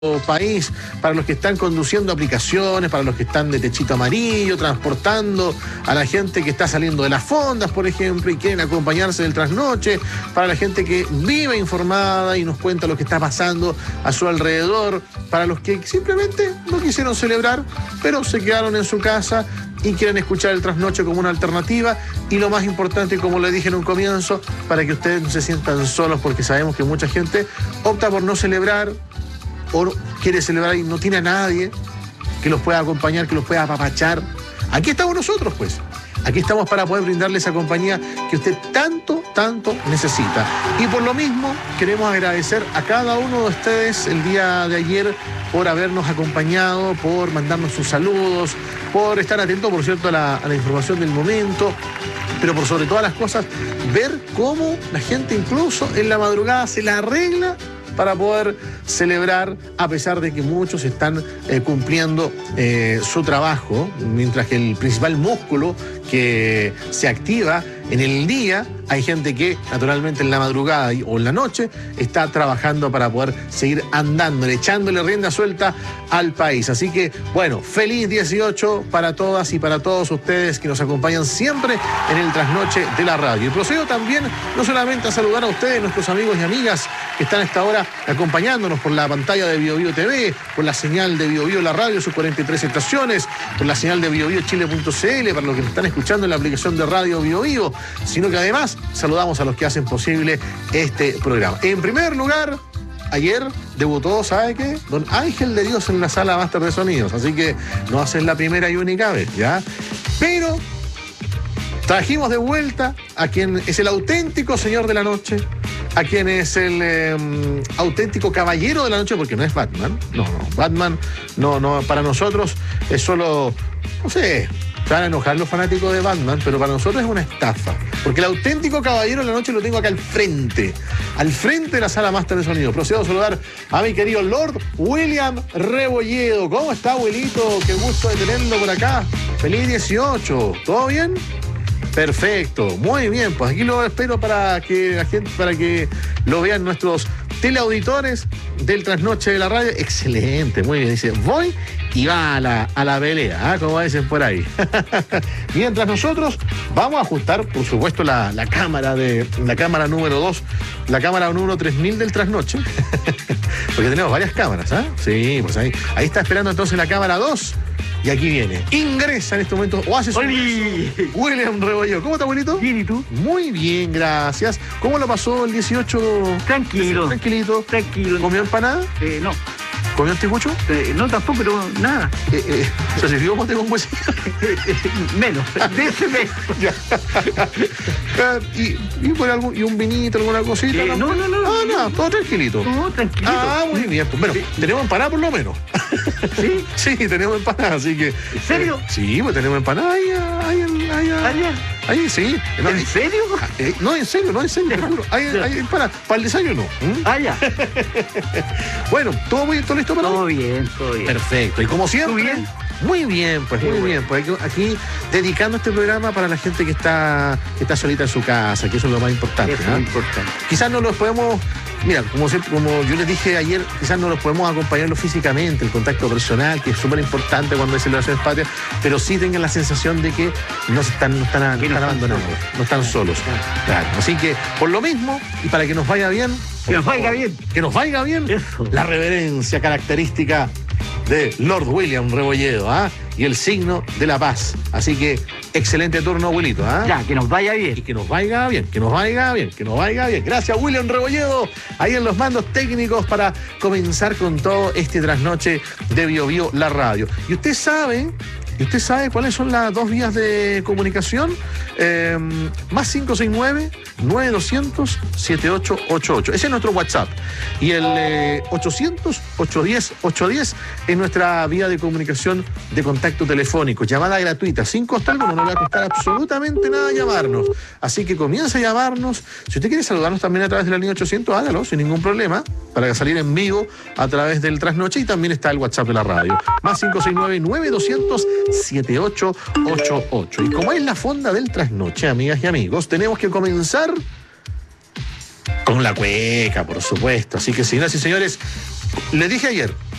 país, para los que están conduciendo aplicaciones, para los que están de techito amarillo, transportando a la gente que está saliendo de las fondas, por ejemplo, y quieren acompañarse del trasnoche, para la gente que vive informada y nos cuenta lo que está pasando a su alrededor, para los que simplemente no quisieron celebrar, pero se quedaron en su casa y quieren escuchar el trasnoche como una alternativa, y lo más importante, como le dije en un comienzo, para que ustedes no se sientan solos, porque sabemos que mucha gente opta por no celebrar o quiere celebrar y no tiene a nadie que los pueda acompañar, que los pueda apapachar. Aquí estamos nosotros, pues. Aquí estamos para poder brindarle esa compañía que usted tanto necesita. Y por lo mismo, queremos agradecer a cada uno de ustedes el día de ayer por habernos acompañado, por mandarnos sus saludos, por estar atento, por cierto, a la información del momento, pero por sobre todas las cosas, ver cómo la gente incluso en la madrugada se la arregla para poder celebrar, a pesar de que muchos están cumpliendo su trabajo, mientras que el principal músculo que se activa en el día, hay gente que naturalmente en la madrugada o en la noche está trabajando para poder seguir andando, echándole rienda suelta al país. Así que, bueno, feliz 18 para todas y para todos ustedes que nos acompañan siempre en el trasnoche de la radio. Y procedo también no solamente a saludar a ustedes, nuestros amigos y amigas que están a esta hora acompañándonos por la pantalla de BioBio TV, por la señal de BioBio La Radio, sus 43 estaciones, por la señal de BioBioChile.cl, para los que nos están escuchando en la aplicación de Radio BioBio, sino que además saludamos a los que hacen posible este programa. En primer lugar, ayer debutó, ¿sabe qué? Don Ángel de Dios en la sala máster de sonidos, así que no haces la primera y única vez, ¿ya? Pero trajimos de vuelta a quien es el auténtico señor de la noche, a quien es el auténtico caballero de la noche, porque no es Batman. No, Batman no, para nosotros es solo, no sé, se van a enojar los fanáticos de Batman, pero para nosotros es una estafa, porque el auténtico caballero de la noche lo tengo acá al frente de la sala máster de sonido. Procedo a saludar a mi querido Lord William Rebolledo. ¿Cómo está, abuelito? Qué gusto de tenerlo por acá. Feliz 18, ¿todo bien? Perfecto, muy bien, pues aquí lo espero para que lo vean nuestros teleauditores del trasnoche de la radio. Excelente, muy bien, dice, voy y va a la pelea, como dicen por ahí. Mientras nosotros vamos a ajustar, por supuesto, la cámara número 2, la cámara número 3000 del trasnoche, porque tenemos varias cámaras, ¿ah? Sí, pues ahí está esperando entonces la cámara 2. Y aquí viene, ingresa en este momento, o hace su William Rebolledo. ¿Cómo está, abuelito? Bien, ¿y tú? Muy bien, gracias. ¿Cómo lo pasó el 18? Tranquilo. Tranquilito. Tranquilo. ¿Comió empanada? No. ¿Comió anticucho? No, tampoco, pero nada. ¿Se sirvió mote con huesito? Menos, de ese menos. ¿Y un vinito, alguna cosita? No. Ah, nada, todo tranquilito. No, tranquilito. Ah, muy bien. Pues, bueno, tenemos empanada por lo menos. ¿Sí? Sí, tenemos empanada, así que... ¿En serio? Sí, pues tenemos empanada ahí, sí. ¿En serio? No, en serio, te juro. Hay empanada. Para el desayuno. Ya. Bueno, ¿todo bien? ¿Todo listo para Todo hoy? bien. Perfecto. Y como siempre... ¿Tú bien? Muy bien, pues muy bien. Pues aquí dedicando este programa para la gente que está solita en su casa, que eso es lo más importante. Eso es importante. Quizás no los podemos, mira, como yo les dije ayer, quizás no los podemos acompañarlos físicamente, el contacto personal, que es súper importante cuando hay celebraciones patrias, pero sí tengan la sensación de que no están abandonados, no están solos. Claro. Así que, por lo mismo, y para que nos vaya bien, Que nos vaya bien. Eso. La reverencia característica de Lord William Rebolledo, y el signo de la paz. Así que, excelente turno, abuelito, Ya, que nos vaya bien. Y que nos vaya bien. Gracias, William Rebolledo, ahí en los mandos técnicos para comenzar con todo este trasnoche de BioBio La Radio. ¿Y usted sabe cuáles son las dos vías de comunicación? Más 569-9200-7888. Ese es nuestro WhatsApp. Y el 800-810-810 es nuestra vía de comunicación de contacto telefónico. Llamada gratuita, sin costar, no le va a costar absolutamente nada llamarnos. Así que comienza a llamarnos. Si usted quiere saludarnos también a través de la línea 800, hágalo sin ningún problema, para salir en vivo a través del trasnoche. Y también está el WhatsApp de la radio. Más 569-9200-7888. Y como es la fonda del trasnoche, amigas y amigos, tenemos que comenzar con la cueca, por supuesto. Así que, señoras y señores, Le dije ayer,